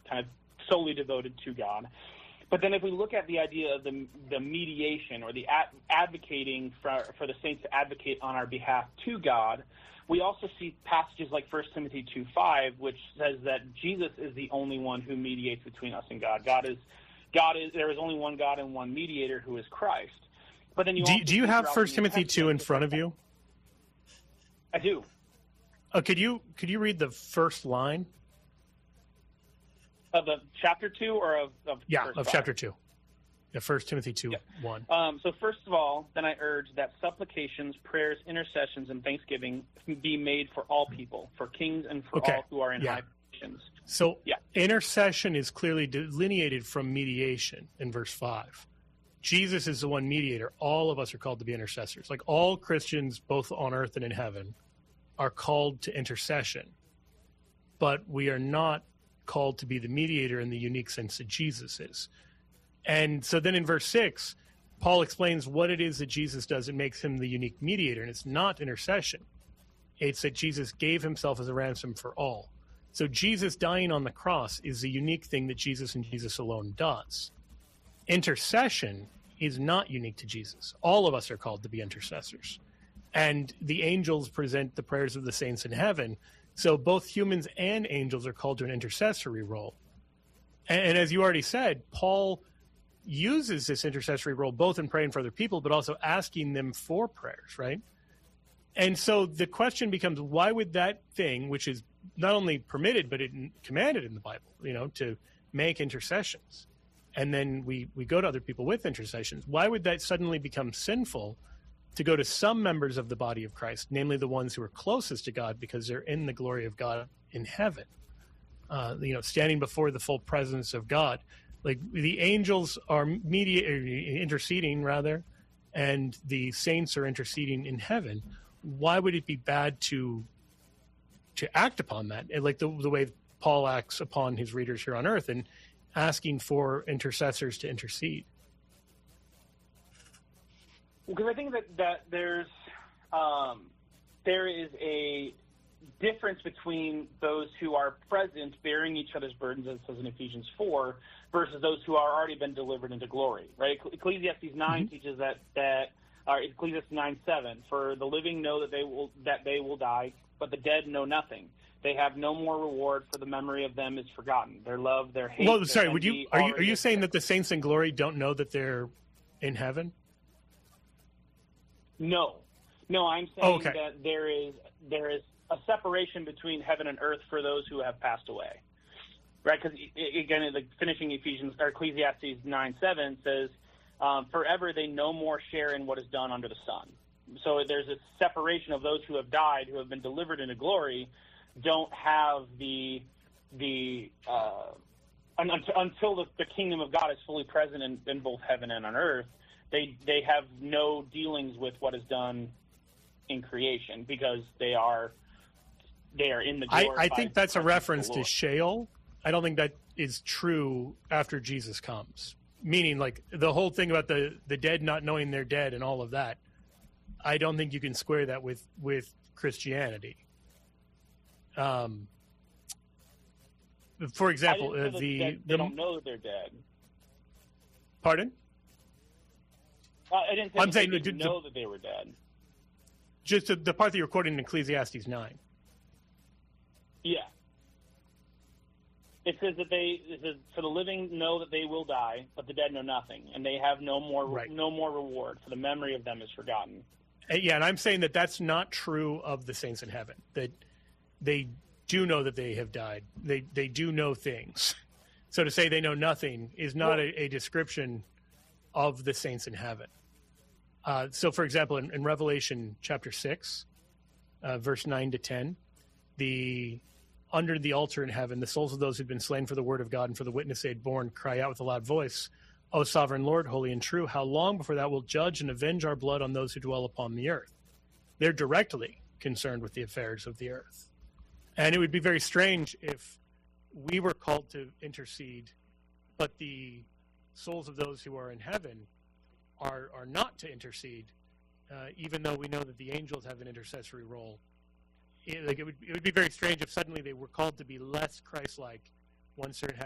kind of solely devoted to God. But then if we look at the idea of the mediation or the advocating for the saints to advocate on our behalf to God, we also see passages like 1 Timothy 2:5, which says that Jesus is the only one who mediates between us and God. There is only one God and one mediator, who is Christ. But then do you have 1 Timothy 2 in front of you? I do. Could you read the first line? Of the chapter 2 or of chapter 2. Yeah, 1 Timothy 2, yeah. 1. So first of all, then I urge that supplications, prayers, intercessions, and thanksgiving be made for all people, for kings and for all who are in high positions. So intercession is clearly delineated from mediation in verse 5. Jesus is the one mediator. All of us are called to be intercessors. Like all Christians, both on earth and in heaven, are called to intercession. But we are not called to be the mediator in the unique sense that Jesus is. And so then in verse 6, Paul explains what it is that Jesus does that makes him the unique mediator, and it's not intercession. It's that Jesus gave himself as a ransom for all. So Jesus dying on the cross is the unique thing that Jesus and Jesus alone does. Intercession is not unique to Jesus. All of us are called to be intercessors. And the angels present the prayers of the saints in heaven. So both humans and angels are called to an intercessory role. And as you already said, Paul uses this intercessory role both in praying for other people, but also asking them for prayers, right? And so the question becomes, why would that thing, which is not only permitted, but commanded in the Bible, to make intercessions, and then we go to other people with intercessions, why would that suddenly become sinful to go to some members of the body of Christ, namely the ones who are closest to God because they're in the glory of God in heaven, standing before the full presence of God? Like the angels are interceding, and the saints are interceding in heaven. Why would it be bad to act upon that? And like the way Paul acts upon his readers here on earth and asking for intercessors to intercede? Because I think that there is a difference between those who are present bearing each other's burdens, as it says in Ephesians 4, versus those who are already been delivered into glory, right? Ecclesiastes 9 teaches Ecclesiastes 9:7, for the living know that they will die, but the dead know nothing. They have no more reward, for the memory of them is forgotten. Their love, their hate. Well, sorry, are you saying that the saints in glory don't know that they're in heaven? No, I'm saying that there is a separation between heaven and earth for those who have passed away, right? Because again, finishing Ecclesiastes 9:7 says, "Forever they no more share in what is done under the sun." So there's a separation of those who have died, who have been delivered into glory, don't have until the kingdom of God is fully present in both heaven and on earth. They have no dealings with what is done in creation because they are in the glorified. I think that's a reference to Sheol. I don't think that is true after Jesus comes. Meaning, like, the whole thing about the dead not knowing they're dead and all of that, I don't think you can square that with Christianity. For example, they don't know that they're dead. Pardon? I didn't say they didn't know that they were dead. Just the part that you're quoting in Ecclesiastes 9. Yeah. It says for the living know that they will die, but the dead know nothing, and they have no more reward, for the memory of them is forgotten. Yeah, and I'm saying that that's not true of the saints in heaven, that they do know that they have died. They do know things. So to say they know nothing is not a description of the saints in heaven. So, for example, in Revelation chapter 6, verse 9 to 10, under the altar in heaven, the souls of those who've been slain for the word of God and for the witness they had borne cry out with a loud voice, O sovereign Lord, holy and true, how long before thou wilt judge and avenge our blood on those who dwell upon the earth? They're directly concerned with the affairs of the earth. And it would be very strange if we were called to intercede, but the souls of those who are in heaven are not to intercede, even though we know that the angels have an intercessory role. It would be very strange if suddenly they were called to be less Christ-like once they're in heaven